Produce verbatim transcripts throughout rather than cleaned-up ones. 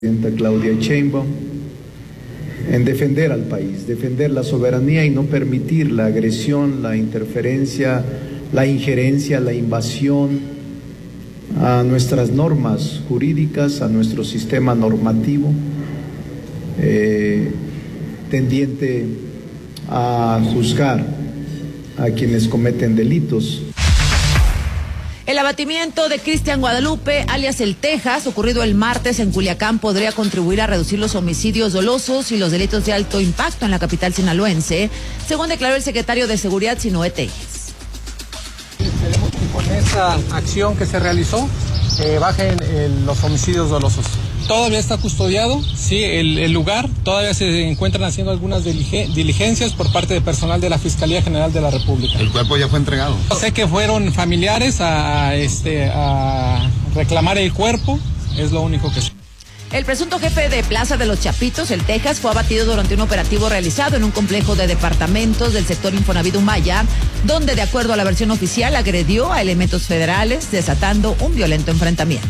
Presidenta Claudia Sheinbaum, en defender al país, defender la soberanía y no permitir la agresión, la interferencia, la injerencia, la invasión a nuestras normas jurídicas, a nuestro sistema normativo, eh, tendiente a juzgar a quienes cometen delitos. El abatimiento de Cristian Guadalupe, alias El Texas, ocurrido el martes en Culiacán, podría contribuir a reducir los homicidios dolosos y los delitos de alto impacto en la capital sinaloense, según declaró el secretario de Seguridad, Sinoé Telles. Esperemos que con esa acción que se realizó eh, bajen eh, los homicidios dolosos. Todavía está custodiado, sí, el, el lugar, todavía se encuentran haciendo algunas diligencias por parte de personal de la Fiscalía General de la República. ¿El cuerpo ya fue entregado? Sé que fueron familiares a, este, a reclamar el cuerpo, es lo único que sé. El presunto jefe de Plaza de los Chapitos, El Texas, fue abatido durante un operativo realizado en un complejo de departamentos del sector Infonavit Humaya, donde, de acuerdo a la versión oficial, agredió a elementos federales, desatando un violento enfrentamiento.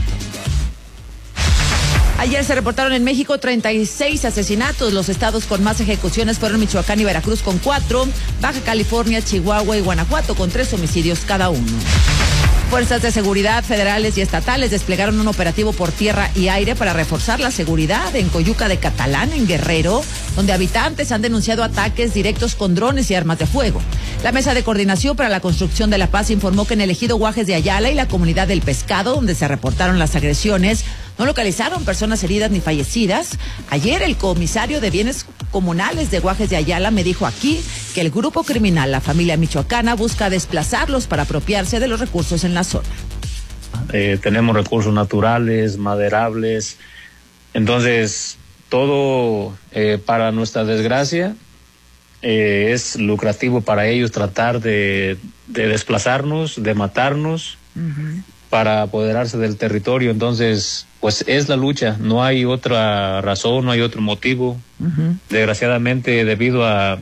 Ayer se reportaron en México treinta y seis asesinatos. Los estados con más ejecuciones fueron Michoacán y Veracruz con cuatro, Baja California, Chihuahua y Guanajuato con tres homicidios cada uno. Fuerzas de seguridad federales y estatales desplegaron un operativo por tierra y aire para reforzar la seguridad en Coyuca de Catalán, en Guerrero, donde habitantes han denunciado ataques directos con drones y armas de fuego. La Mesa de Coordinación para la Construcción de la Paz informó que en el ejido Guajes de Ayala y la comunidad del Pescado, donde se reportaron las agresiones, no localizaron personas heridas ni fallecidas. Ayer el comisario de Bienes Comunales de Guajes de Ayala me dijo aquí que el grupo criminal, la familia michoacana, busca desplazarlos para apropiarse de los recursos en la zona. Eh, tenemos recursos naturales, maderables, entonces todo eh, para nuestra desgracia eh, es lucrativo para ellos tratar de, de desplazarnos, de matarnos, uh-huh, para apoderarse del territorio. Entonces pues es la lucha, no hay otra razón, no hay otro motivo. Uh-huh. Desgraciadamente, debido a,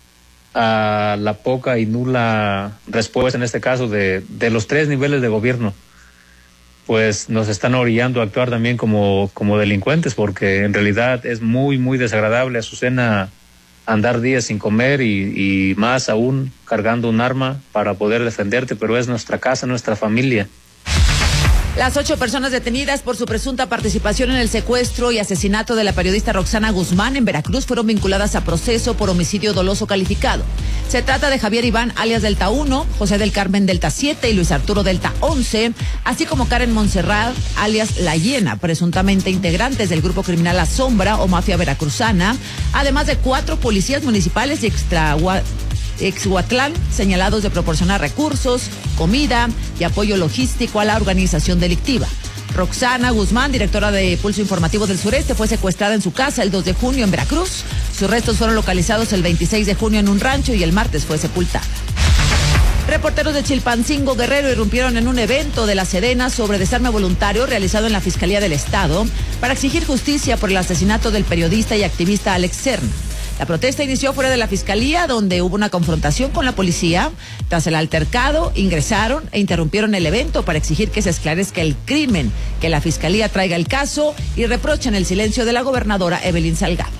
a la poca y nula respuesta, en este caso, de, de los tres niveles de gobierno, pues nos están orillando a actuar también como, como delincuentes, porque en realidad es muy, muy desagradable, Azucena, andar días sin comer y, y más aún cargando un arma para poder defenderte, pero es nuestra casa, nuestra familia. Las ocho personas detenidas por su presunta participación en el secuestro y asesinato de la periodista Roxana Guzmán en Veracruz fueron vinculadas a proceso por homicidio doloso calificado. Se trata de Javier Iván, alias Delta uno, José del Carmen Delta siete y Luis Arturo Delta once, así como Karen Montserrat, alias La Hiena, presuntamente integrantes del grupo criminal La Sombra o mafia veracruzana, además de cuatro policías municipales y extra... Exhuatlán, señalados de proporcionar recursos, comida y apoyo logístico a la organización delictiva. Roxana Guzmán, directora de Pulso Informativo del Sureste, fue secuestrada en su casa el dos de junio en Veracruz. Sus restos fueron localizados el veintiséis de junio en un rancho y el martes fue sepultada. Reporteros de Chilpancingo, Guerrero, irrumpieron en un evento de la Sedena sobre desarme voluntario realizado en la Fiscalía del Estado para exigir justicia por el asesinato del periodista y activista Alex Serna. La protesta inició fuera de la fiscalía, donde hubo una confrontación con la policía. Tras el altercado, ingresaron e interrumpieron el evento para exigir que se esclarezca el crimen, que la fiscalía traiga el caso y reprochan el silencio de la gobernadora Evelyn Salgado.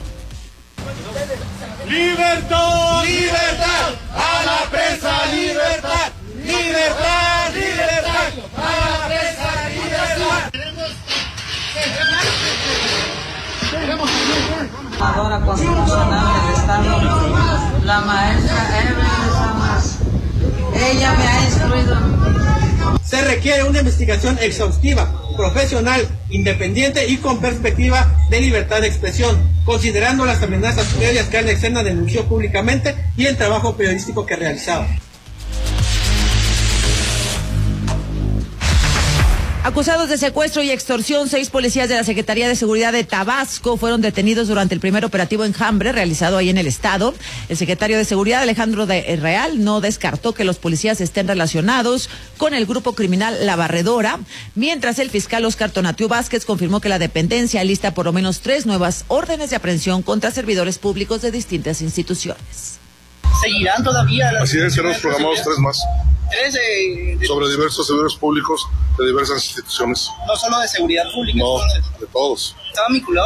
¡Libertad! ¡Libertad! ¡A la presa! ¡Libertad! ¡Libertad! ¡Libertad! ¡A la presa! ¡Libertad! Queremos Gobernadora constitucional del Estado, la maestra Evelyn Samas. Ella me ha instruido. Se requiere una investigación exhaustiva, profesional, independiente y con perspectiva de libertad de expresión, considerando las amenazas previas que Alex Serna denunció públicamente y el trabajo periodístico que realizaba. Acusados de secuestro y extorsión, seis policías de la Secretaría de Seguridad de Tabasco fueron detenidos durante el primer operativo Enjambre realizado ahí en el estado. El secretario de Seguridad, Alejandro de Real, no descartó que los policías estén relacionados con el grupo criminal La Barredora, mientras el fiscal Oscar Tonatiu Vázquez confirmó que la dependencia alista por lo menos tres nuevas órdenes de aprehensión contra servidores públicos de distintas instituciones. ¿Seguirán todavía las... Así es, tenemos programados tres más. Tres de, de... Sobre diversos servidores públicos de diversas instituciones. No solo de seguridad pública, no, entonces. de todos. Estaba vinculado